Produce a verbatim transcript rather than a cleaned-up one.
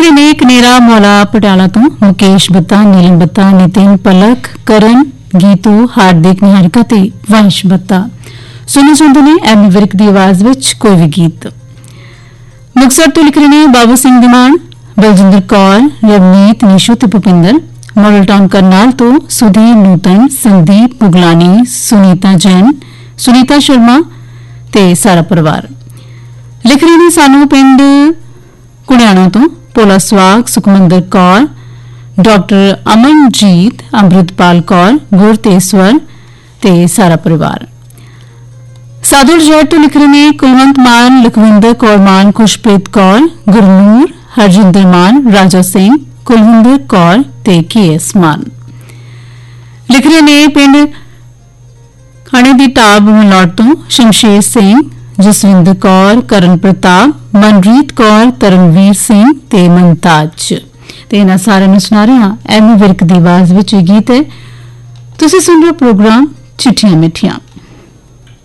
लिख रहे ने कनेरा मौला पटियाला तो मुकेश बत्ता, नीलम बत्ता, नितिन, पलक, करण, गीतू, हार्दिक, निहारिका ते वंश बत्ता। सुनी सुनते ने एमी विर्क की आवाज विच कोई भी गीत। मुक्तसर तो लिख रहे ने बाबू सिंह दिमान, बलजिंदर कौर, रवनीत, निशु ते भुपिंदर। मॉडल टाउन करनाल तो सुधीर, नूतन, संदीप मुगलानी, सुनीता जैन, सुनीता शर्मा ते सारा परिवार। लिख रहे ने सानू पिंड कुड़ियाना तो भोला सुहाग, सुखमंदर कौर, डॉक्टर अमनजीत, अमृतपाल कौर, गुरतेश्वर ते सारा परिवार। सादुल जैट तो लिख रहे ने कुलवंत मान, लखविंदर कौर मान, खुशप्रीत कौर, गुरनूर, हरजिंदर मान, राजा सिंह, कुलविंदर कौर ते के एस मान। लिख रहे ने पिंड खाने दी टाब मलौट तो शमशेर सिंह, जसविंदर कौर, करण प्रताप, मनरीत कौर, तरनवीर सिंह ते मुमताज। ते इन्हां सारे नूं सुना रहे हां एमी विर्क दी आवाज विच गीत है। तुसीं सुन रहे हो प्रोग्राम चिट्ठियां मिठियां।